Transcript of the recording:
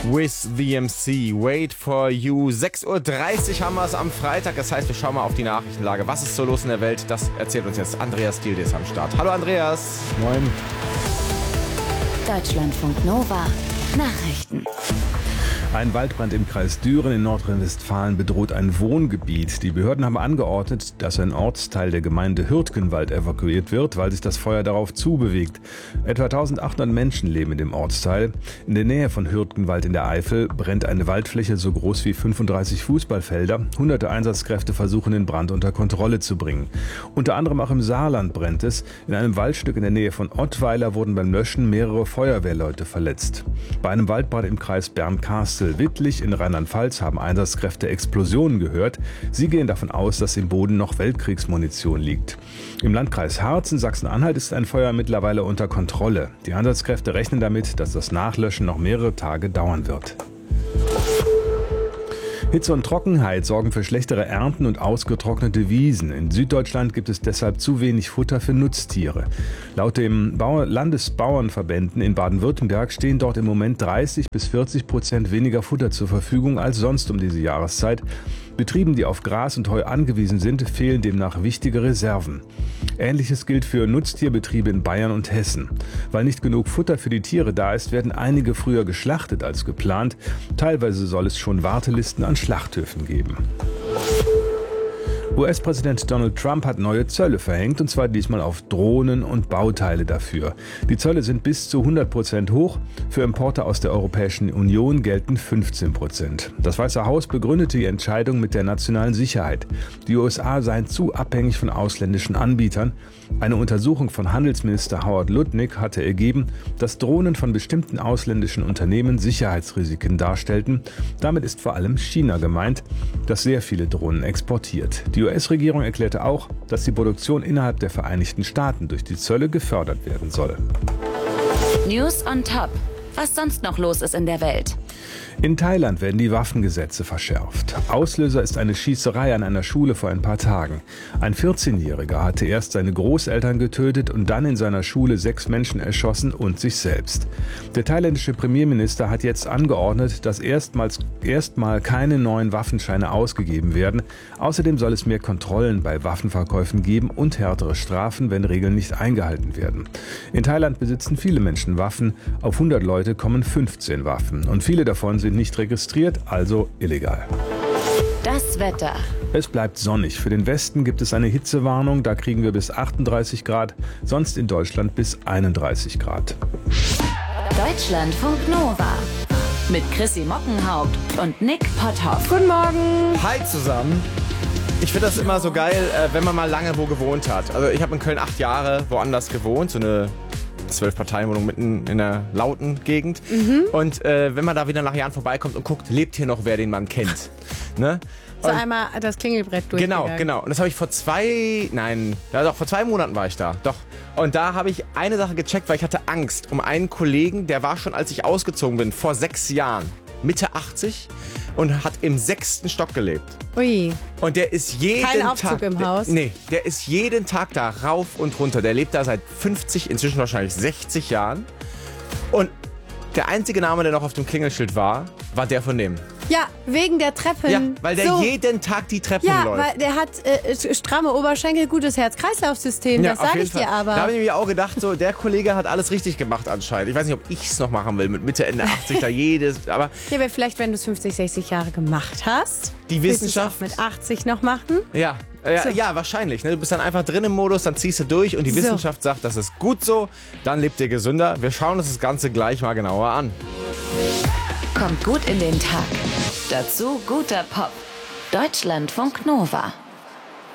With the MC, Wait for You. 6.30 Uhr haben wir es am Freitag. Das heißt, wir schauen mal auf die Nachrichtenlage. Was ist so los in der Welt? Das erzählt uns jetzt Andreas Dieldes am Start. Hallo Andreas. Moin. Deutschlandfunk Nova. Nachrichten. Ein Waldbrand im Kreis Düren in Nordrhein-Westfalen bedroht ein Wohngebiet. Die Behörden haben angeordnet, dass ein Ortsteil der Gemeinde Hürtgenwald evakuiert wird, weil sich das Feuer darauf zubewegt. Etwa 1800 Menschen leben in dem Ortsteil. In der Nähe von Hürtgenwald in der Eifel brennt eine Waldfläche so groß wie 35 Fußballfelder. Hunderte Einsatzkräfte versuchen, den Brand unter Kontrolle zu bringen. Unter anderem auch im Saarland brennt es. In einem Waldstück in der Nähe von Ottweiler wurden beim Löschen mehrere Feuerwehrleute verletzt. Bei einem Waldbrand im Kreis Bernkastel Wittlich in Rheinland-Pfalz haben Einsatzkräfte Explosionen gehört. Sie gehen davon aus, dass im Boden noch Weltkriegsmunition liegt. Im Landkreis Harz in Sachsen-Anhalt ist ein Feuer mittlerweile unter Kontrolle. Die Einsatzkräfte rechnen damit, dass das Nachlöschen noch mehrere Tage dauern wird. Hitze und Trockenheit sorgen für schlechtere Ernten und ausgetrocknete Wiesen. In Süddeutschland gibt es deshalb zu wenig Futter für Nutztiere. Laut den Landesbauernverbänden in Baden-Württemberg stehen dort im Moment 30-40% weniger Futter zur Verfügung als sonst um diese Jahreszeit. Betrieben, die auf Gras und Heu angewiesen sind, fehlen demnach wichtige Reserven. Ähnliches gilt für Nutztierbetriebe in Bayern und Hessen. Weil nicht genug Futter für die Tiere da ist, werden einige früher geschlachtet als geplant. Teilweise soll es schon Wartelisten an Schlachthöfen geben. US-Präsident Donald Trump hat neue Zölle verhängt, und zwar diesmal auf Drohnen und Bauteile dafür. Die Zölle sind bis zu 100% hoch. Für Importe aus der Europäischen Union gelten 15%. Das Weiße Haus begründete die Entscheidung mit der nationalen Sicherheit. Die USA seien zu abhängig von ausländischen Anbietern. Eine Untersuchung von Handelsminister Howard Lutnick hatte ergeben, dass Drohnen von bestimmten ausländischen Unternehmen Sicherheitsrisiken darstellten. Damit ist vor allem China gemeint, das sehr viele Drohnen exportiert. Die US-Regierung erklärte auch, dass die Produktion innerhalb der Vereinigten Staaten durch die Zölle gefördert werden soll. News on top. Was sonst noch los ist in der Welt? In Thailand werden die Waffengesetze verschärft. Auslöser ist eine Schießerei an einer Schule vor ein paar Tagen. Ein 14-Jähriger hatte erst seine Großeltern getötet und dann in seiner Schule 6 Menschen erschossen und sich selbst. Der thailändische Premierminister hat jetzt angeordnet, dass erstmal keine neuen Waffenscheine ausgegeben werden. Außerdem soll es mehr Kontrollen bei Waffenverkäufen geben und härtere Strafen, wenn Regeln nicht eingehalten werden. In Thailand besitzen viele Menschen Waffen. Auf 100 Leute kommen 15 Waffen. Und viele davon sind nicht registriert, also illegal. Das Wetter. Es bleibt sonnig. Für den Westen gibt es eine Hitzewarnung. Da kriegen wir bis 38 Grad, sonst in Deutschland bis 31 Grad. Deutschlandfunk Nova. Mit Chrissy Mockenhaupt und Nick Potthoff. Guten Morgen. Hi zusammen. Ich finde das immer so geil, wenn man mal lange wo gewohnt hat. Also ich habe in Köln 8 Jahre woanders gewohnt, so eine 12-Parteien-Wohnung mitten in einer lauten Gegend. Und wenn man da wieder nach Jahren vorbeikommt und guckt, lebt hier noch wer, den man kennt. Ne? So einmal das Klingelbrett durchgegangen. Genau. Und das habe ich vor 2 Monaten war ich da. Doch. Und da habe ich eine Sache gecheckt, weil ich hatte Angst um einen Kollegen, der war schon, als ich ausgezogen bin, vor 6 Jahren, Mitte 80 und hat im 6. Stock gelebt. Ui. Und der ist jeden Kein Tag... Aufzug im Haus? Nee, der ist jeden Tag da rauf und runter. Der lebt da seit 50, inzwischen wahrscheinlich 60 Jahren. Und der einzige Name, der noch auf dem Klingelschild war der von dem. Ja, wegen der Treppen. Ja, weil der so. jeden Tag die Treppen Ja, läuft. weil der hat stramme Oberschenkel, gutes Herz-Kreislauf-System, Ja, das auf sage jeden ich dir Fall. aber. Da habe ich mir auch gedacht, so, der Kollege hat alles richtig gemacht anscheinend. Ich weiß nicht, ob ich es noch machen will, mit Mitte, Ende 80 da jedes, aber Ja, aber vielleicht, wenn du es 50, 60 Jahre gemacht hast, die willst du es Wissenschaft... auch mit 80 noch machen? Ja, ja, wahrscheinlich. Ne? Du bist dann einfach drin im Modus, dann ziehst du durch und die Wissenschaft sagt, das ist gut so, dann lebt ihr gesünder. Wir schauen uns das Ganze gleich mal genauer an. Kommt gut in den Tag. Dazu guter Pop. Deutschlandfunk Nova.